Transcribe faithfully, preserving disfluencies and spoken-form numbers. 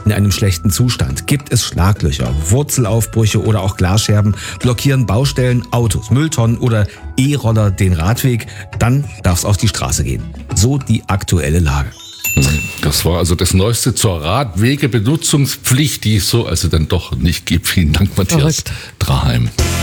in einem schlechten Zustand? Gibt es Schlaglöcher, Wurzelaufbrüche oder auch Glasscherben? Blockieren Baustellen, Autos, Mülltonnen oder E-Roller den Radweg? Dann darf es auf die Straße gehen. So die aktuelle Lage. Das war also das Neueste zur Radwegebenutzungspflicht, die es so also dann doch nicht gibt. Vielen Dank, Matthias Draheim.